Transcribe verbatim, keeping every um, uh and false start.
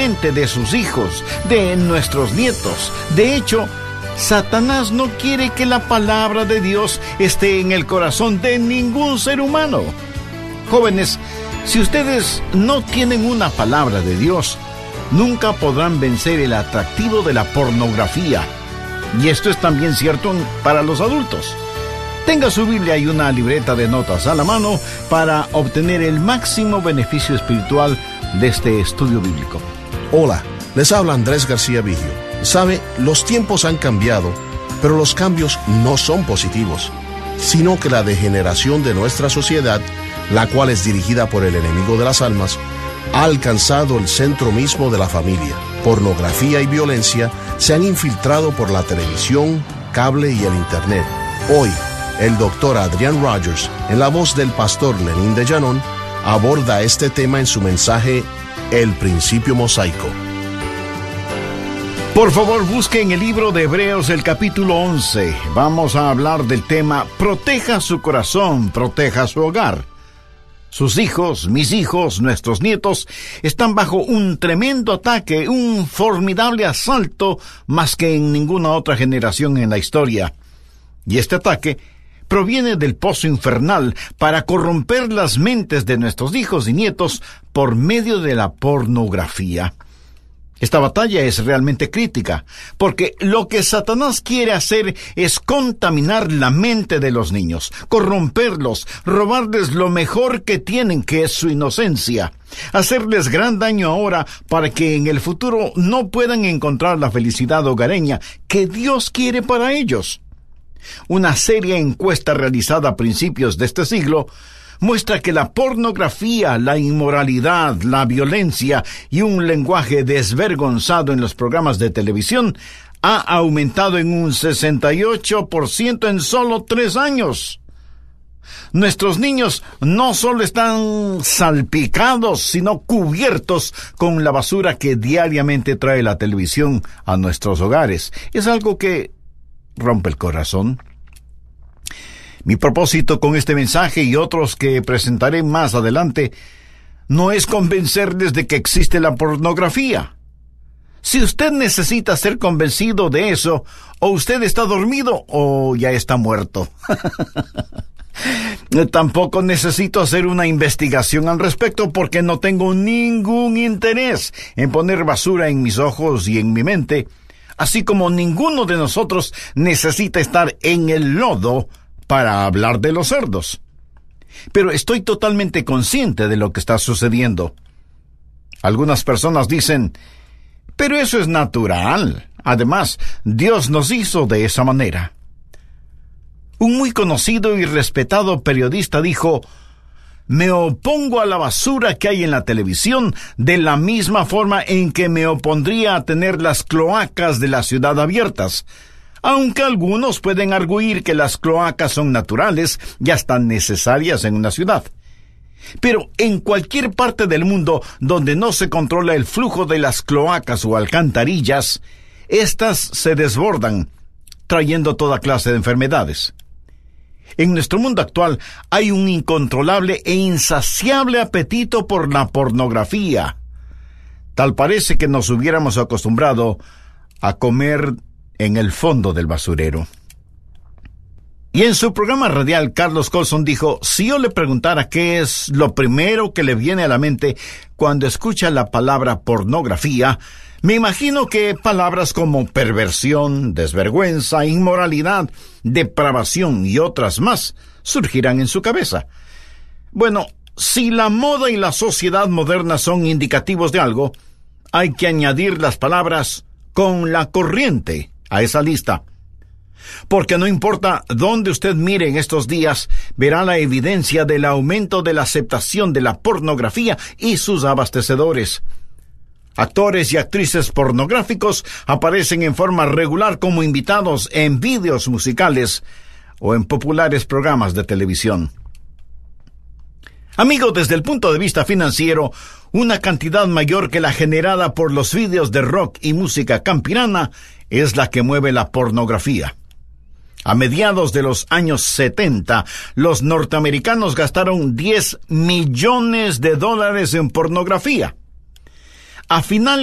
mente de sus hijos, de nuestros nietos. De hecho, Satanás no quiere que la palabra de Dios esté en el corazón de ningún ser humano. Jóvenes, si ustedes no tienen una palabra de Dios, nunca podrán vencer el atractivo de la pornografía. Y esto es también cierto para los adultos. Tenga su Biblia y una libreta de notas a la mano para obtener el máximo beneficio espiritual de este estudio bíblico. Hola, les habla Andrés García Vigio. Sabe, los tiempos han cambiado, pero los cambios no son positivos, sino que la degeneración de nuestra sociedad, la cual es dirigida por el enemigo de las almas, ha alcanzado el centro mismo de la familia. Pornografía y violencia se han infiltrado por la televisión, cable y el internet. Hoy, el doctor Adrian Rogers, en la voz del pastor Lenín de Llanón, aborda este tema en su mensaje El Principio Mosaico. Por favor, busque en el libro de Hebreos el capítulo once. Vamos a hablar del tema Proteja su corazón, proteja su hogar. Sus hijos, mis hijos, nuestros nietos, están bajo un tremendo ataque, un formidable asalto más que en ninguna otra generación en la historia. Y este ataque proviene del pozo infernal para corromper las mentes de nuestros hijos y nietos por medio de la pornografía. Esta batalla es realmente crítica, porque lo que Satanás quiere hacer es contaminar la mente de los niños, corromperlos, robarles lo mejor que tienen, que es su inocencia, hacerles gran daño ahora para que en el futuro no puedan encontrar la felicidad hogareña que Dios quiere para ellos. Una seria encuesta realizada a principios de este siglo muestra que la pornografía, la inmoralidad, la violencia y un lenguaje desvergonzado en los programas de televisión ha aumentado en un sesenta y ocho por ciento en solo tres años. Nuestros niños no solo están salpicados, sino cubiertos con la basura que diariamente trae la televisión a nuestros hogares. Es algo que rompe el corazón. Mi propósito con este mensaje y otros que presentaré más adelante no es convencerles de que existe la pornografía. Si usted necesita ser convencido de eso, o usted está dormido o ya está muerto. Tampoco necesito hacer una investigación al respecto porque no tengo ningún interés en poner basura en mis ojos y en mi mente, así como ninguno de nosotros necesita estar en el lodo para hablar de los cerdos. Pero estoy totalmente consciente de lo que está sucediendo. Algunas personas dicen, pero eso es natural. Además, Dios nos hizo de esa manera. Un muy conocido y respetado periodista dijo, me opongo a la basura que hay en la televisión de la misma forma en que me opondría a tener las cloacas de la ciudad abiertas, aunque algunos pueden arguir que las cloacas son naturales y hasta necesarias en una ciudad. Pero en cualquier parte del mundo donde no se controla el flujo de las cloacas o alcantarillas, éstas se desbordan, trayendo toda clase de enfermedades. En nuestro mundo actual hay un incontrolable e insaciable apetito por la pornografía. Tal parece que nos hubiéramos acostumbrado a comer en el fondo del basurero. Y en su programa radial, Carlos Colson dijo, si yo le preguntara qué es lo primero que le viene a la mente cuando escucha la palabra pornografía, me imagino que palabras como perversión, desvergüenza, inmoralidad, depravación y otras más surgirán en su cabeza. Bueno, si la moda y la sociedad moderna son indicativos de algo, hay que añadir las palabras con la corriente a esa lista. Porque no importa dónde usted mire en estos días, verá la evidencia del aumento de la aceptación de la pornografía y sus abastecedores. Actores y actrices pornográficos aparecen en forma regular como invitados en vídeos musicales o en populares programas de televisión. Amigo, desde el punto de vista financiero, una cantidad mayor que la generada por los vídeos de rock y música campirana es la que mueve la pornografía. A mediados de los años setenta, los norteamericanos gastaron diez millones de dólares en pornografía. A finales